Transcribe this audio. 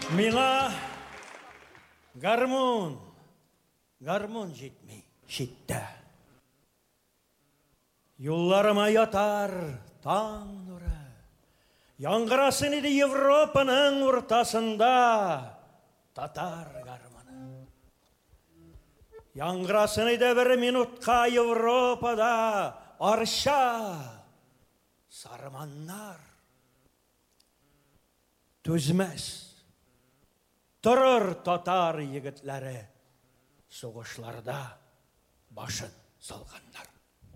Миңа гармон жетмей, жетті. Юлларыма ятар таң нұры. Яңғырасын еді Европаның ортасында татар гармоны. Яңғырасын еді бір минутқа Европада арша сарманнар. Төзмәс тұрыр татар егітлері соғышларда башын салғандар.